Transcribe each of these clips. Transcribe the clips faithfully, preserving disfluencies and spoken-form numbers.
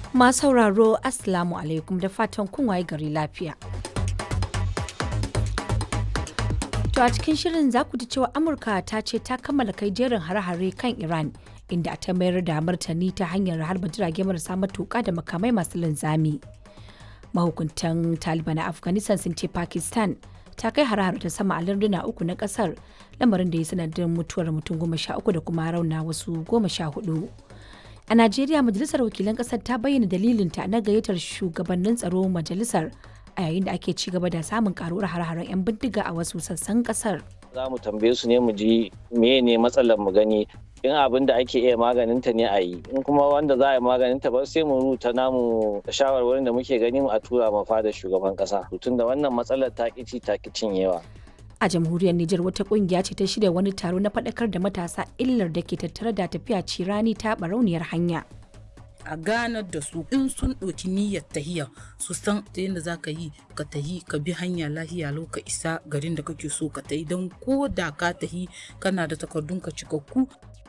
Masu sauraro Assalamu alaikum da fatan kun waye gari lafiya. To a cikin shirin za ku ji cewa Amurka ta ce ta kammala kai jerin hare-hare kan Iran inda ta mayar da martani ta hanyar harba jirage marasa matuƙa da makamai masu linzami. Mahukuntan Taliban a Afghanistan sun ce Pakistan ta kai hare-hare ta sama a larduna uku na kasar, lamarin da ya sanadin mutuwar mutum goma sha uku da kuma rauna wasu goma sha hudu. A Najeriya, Majalisar Wakilan Ƙasar ta bayyana dalilinta na gayyatar shugabannin tsaro majalisar a yayin da ake ci gaba da samun karuwar hare-haren 'yan bindiga a wasu sassan ƙasar. Za mu tambaye su ne mu ji meye ne matsalar mu gani in abin da ake iya maganinta ne a yi, in kuma wanda za a yi maganinta ba sai mu rubuta namu shawarwarin da muke gani mu a tura ma fadar shugaban ƙasa. Tun da wannan matsalar ta ƙi ci ta ƙi cinyewa. A jamhuriyar Nijar wata kungiya ce ta shirya wani taro na faɗakar da matasa illar da ke tattare da tafiya cirani ta barauniyar hanya. A ganar da su in sun ɗauki niyyar tahiya su san ta yadda za ka yi ka tahi ka bi hanya lahiya lau ka isa garin da kake so ka tahi, don ko da ka tahi kana da takardun ka cikakku.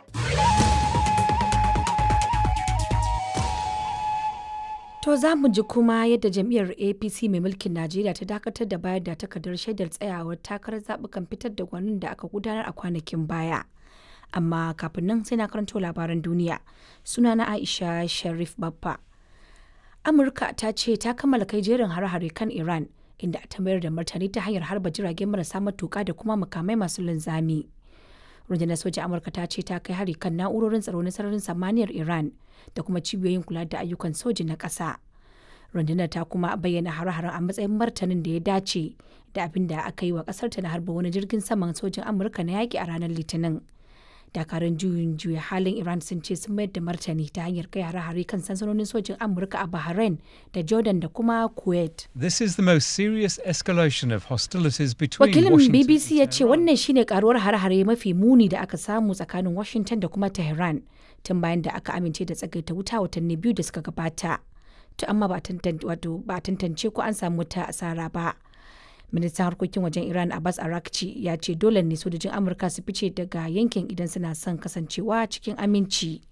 To za mu ji kuma yadda jam'iyyar A P C mai mulkin Najeriya ta dakatar da bayar da takardar shaidar tsayawar takarar zaɓukan fitar da gwanin da aka gudanar a kwanakin baya. Amma kafin nan sai na karanto labaran duniya. Sunana Aisha Sharif Baffa. Amurka ta ce ta kammala kai jerin hare-hare kan Iran inda ta mayar da martani ta hanyar harba jirage marasa matuƙa da kuma makamai masu linzami. Rundunar soja Amurka ta ce ta kai hari kan na'urorin tsaro na sararin samaniyar Iran da kuma cibiyoyin kula da ayyukan soji na ƙasa. Rundunar ta kuma bayyana hare-haren a matsayin martanin da ya dace da abin da aka yi wa ƙasar ta na harba wani jirgin saman sojin Amurka na yaƙi a ranar Litinin. Dakarun juyin juya halin Iran sun ce sun mayar da martani ta hanyar kai hare-hare kan sansanonin sojin Amurka a Bahrain da Jordan da kuma Kuwait. This is the most serious escalation of hostilities between Wakilin Washington B B C ya and ce Tehran. wannan shine karuwar hare-hare mafi muni da aka samu tsakanin Washington da kuma Tehran tun bayan da aka amince da tsagaita wuta watanni biyu da suka gabata. To amma ba a tantance wato ba a tantance ko an samu wata asara ba. Ministan harkokin wajen Iran Abbas Araghchi ya ce dole ne sojojin Amurka su fice daga yankin idan suna son kasancewa cikin aminci.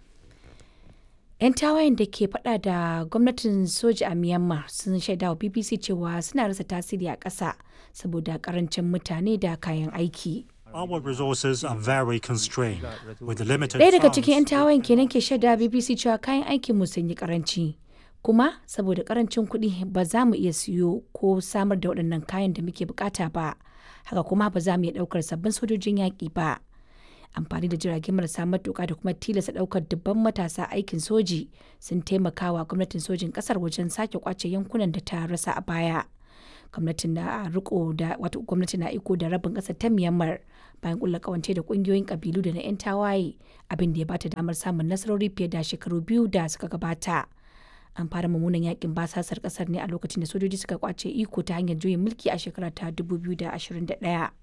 'Yan tawayen da ke fada da gwamnatin soja a Myanmar sun shaida wa B B C cewa suna rasa tasiri a ƙasa saboda karancin mutane da kayan aiki. Our resources are very constrained with the limited Ɗaya daga funds. cikin 'yan tawayen kenan ke shaida B B C cewa kayan aikin mu sun yi karanci. Kuma saboda karancin kuɗi ba za mu iya siyo ko samar da waɗannan kayan da muke bukata ba. Haka kuma ba za mu iya ɗaukar sabbin sojojin yaƙi ba. Amfani da jirage marasa matuƙa da kuma tilasta ɗaukar dubban matasa aikin soji sun taimakawa gwamnatin sojin ƙasar wajen sake kwace yankunan da ta rasa a baya. Gwamnatin na riko da wato gwamnati na iko da rabin ƙasar ta Myanmar bayan kulla kawance da ƙungiyoyin ƙabilu da na 'yan tawaye, abin da ya bata damar samun nasarori fiye da shekaru biyu da suka gabata. An fara mummunan yakin basasar ƙasar ne a lokacin da sojoji suka kwace iko ta hanyar juyin mulki a shekara ta dubu biyu da ashirin da ɗaya.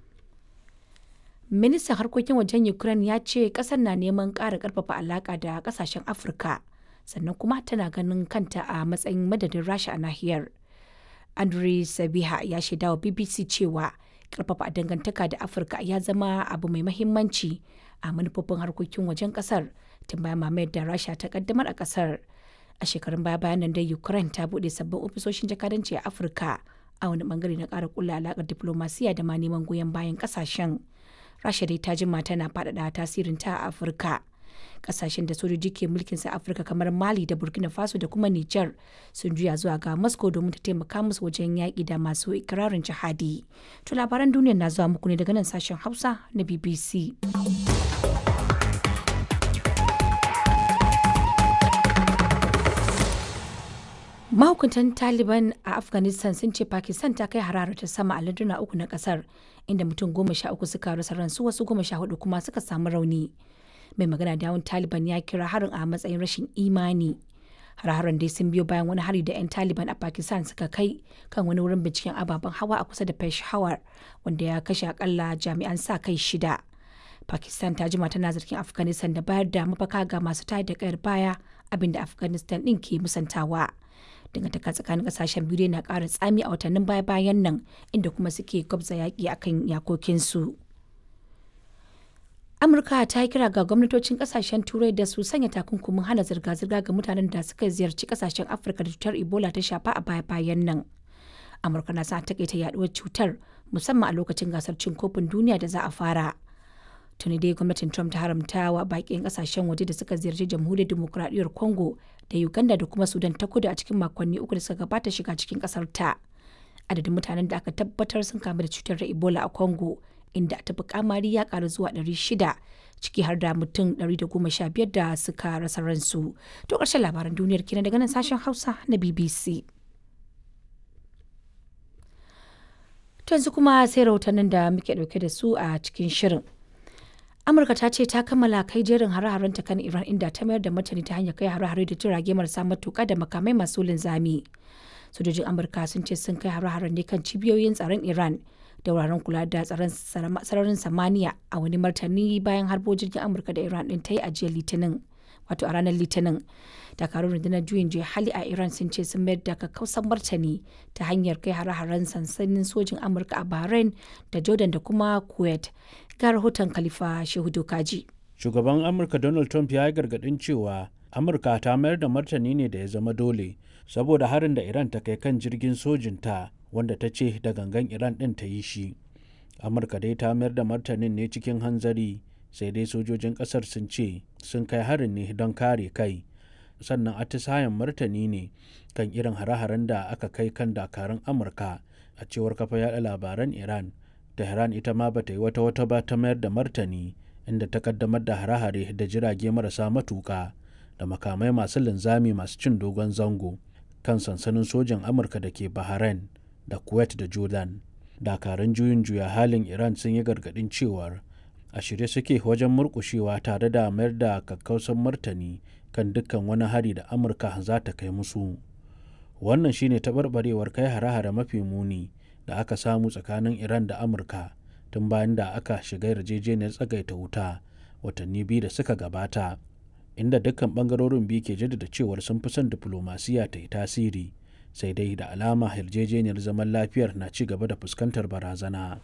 Ministan harkokin wajen Ukraine ya ce ƙasar na neman ƙara ƙarfafa alaƙa da ƙasashen Afirka, sannan kuma tana ganin kanta a matsayin madadin Rasha a nahiyar. Andriy Sabiha ya shaida wa B B C cewa ƙarfafa dangantaka da Afirka ya zama abu mai mahimmanci a manufofin harkokin wajen ƙasar tun bayan mamayar da Rasha ta ƙaddamar a ƙasar. A shekarun baya bayan nan dai Ukraine ta buɗe sabbin ofisoshin jakadanci a Afirka a wani bangare na ƙara kulla alaƙar diplomasiya da ma neman goyon bayan ƙasashen. Rasha dai ta jima tana faɗaɗa tasirin ta a Afirka. Ƙasashen da sojoji ke mulkin sa Afirka kamar Mali da Burkina Faso da kuma Niger sun juya zuwa ga Moscow domin ta taimaka musu wajen yaƙi da masu ikirarin jihadi. To labaran duniyar na zuwa muku ne daga nan sashen Hausa na B B C. Mahukuntan Taliban a Afghanistan sun ce Pakistan ta kai hararar ta sama a larduna uku na kasar, inda mutum goma sha uku suka rasa ransu wasu goma sha hudu kuma suka samu rauni. Mai magana da yawun Taliban ya kira harin a matsayin rashin imani. Har-haren dai sun biyo bayan wani hari da 'yan Taliban a Pakistan suka kai kan wani wurin binciken ababen hawa a kusa da Peshawar, wanda ya kashe akalla jami'an sa kai shida. Pakistan ta jima tana zargin Afghanistan da bayar da mafaka ga masu tayar da kayar baya, abinda Afghanistan ɗin ke musantawa. Dangantaka tsakanin kasashen biyu na ƙara tsami a watannin baya-bayan nan, inda kuma suke gwabza yaƙi akan yakokinsu. Amurka ta yi kira ga gwamnatocin kasashen Turai da su sanya takunkumin hana zirga-zirga ga mutanen da suka ziyarci kasashen Afirka da cutar Ebola ta shafa a baya-bayan nan. Amurka na sa takaita yaduwar cutar musamman a lokacin gasar cin kofin duniya da za a fara. Tuni dai gwamnatin Trump ta haramta wa baƙin kasashen waje da suka ziyarci jamhuriyar demokuraɗiyyar Congo da Uganda da kuma Sudan ta kudu a cikin makonni uku da suka gabata shiga cikin ƙasar ta. Adadin mutanen da aka tabbatar sun kamu da cutar Ebola a Congo inda ta fi kamari ya karu zuwa ɗari shida ciki har da mutum ɗari da goma sha biyar da suka rasa ransu. To ƙarshen labaran duniyar kenan daga nan sashen Hausa na B B C. To yanzu kuma sai rahotannin da muke ɗauke da su a cikin shirin. Amurka ta ce ta kammala kai jerin hare-haren ta kan Iran inda ta mayar da martani ta hanyar kai hare-hare da jirage marasa matuƙa da makamai masu linzami. Sojojin Amurka sun ce sun kai hare-haren ne kan cibiyoyin tsaron Iran da wuraren kula da tsaron sararin samaniya a wani martani bayan harbo jirgin Amurka da Iran din ta yi a jiya Litinin, wato a ranar Litinin. Dakarun rundunar juyin juya hali a Iran sun ce sun mayar da kakkausan martani ta hanyar kai hare-haren sansanin sojin Amurka a Bahrain da Jordan da kuma Kuwait. Ga rahoton Khalifa Shehu Dokaji. Shugaban Amurka Donald Trump ya yi gargaɗin cewa Amurka ta mayar da martani ne da ya zama dole saboda harin da Iran ta kai kan jirgin sojinta wanda ta ce da gangan Iran ɗin ta yi shi. Amurka dai ta mayar da martanin ne cikin hanzari, sai dai sojojin ƙasar sun ce sun kai harin ne don kare kai. Sannan atisayen martani ne kan irin hare-haren da aka kai kan dakarun Amurka, a cewar kafa yaɗa labaran Iran. Tehran ita ma bata yi wata wata ba ta mayar da martani, inda ta kaddamar da hare-hare da jirage marasa matuƙa da makamai masu linzami masu cin dogon zango kan sansanin sojin Amurka da ke Bahrain da Kuwait da Jordan. Dakarun juyin juya halin Iran sun yi gargadin cewar a shirye suke wajen murkushewa tare da mayar da kakkausan martani kan dukkan wani hari da Amurka za ta kai musu. Wannan shine taɓarɓarewar kai hare-hare mafi muni da aka samu tsakanin Iran da Amurka tun bayan da aka shiga yarjejeniyar tsagaita wuta watanni biyu da suka gabata, inda dukkan ɓangarorin biyu ke jaddada cewar sun fi son diflomasiya ta yi tasiri. Sai dai da alama yarjejeniyar zaman lafiyar na ci gaba da fuskantar barazana.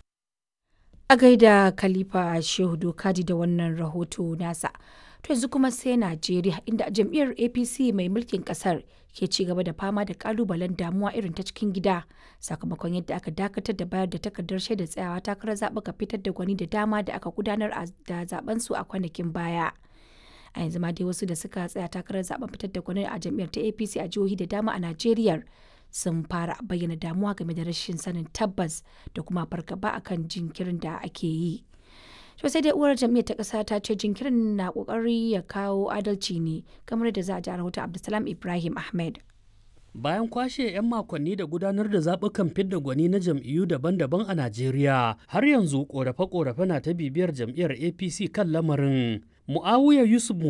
A gaida Khalifa Shehu Dokaji da wannan rahoto nasa. To yanzu kuma sai Najeriya inda jam'iyyar A P C mai mulkin kasar ke ci gaba da fama da kalubalen damuwa irin ta cikin gida sakamakon yadda aka dakatar da bayar da takardar shaidar tsayawa takarar zaɓuka fitar da gwani da dama da aka gudanar da zaben su a kwanakin baya. A yanzu ma dai wasu da suka tsaya takarar zaben fitar da gwani a jam'iyyar ta A P C a jihohi da dama a Najeriya sun fara bayyana damuwa game da rashin sanin tabbas da kuma fargaba akan jinkirin da ake yi. To sai dai uwar jam'iyyar ta ƙasa ta ce jinkirin na ƙoƙari ya kawo adalci ne, kamar da za a ji a rahoton Abdulsalam Ibrahim Ahmed. Bayan kwashe 'yan makonni da gudanar da zaɓukan fidda gwani na jam'iyyu daban-daban a Najeriya, har yanzu ƙorafe-ƙorafe na ta bibiyar jam'iyyar A P C kan lamarin. Mu'awiya Yusuf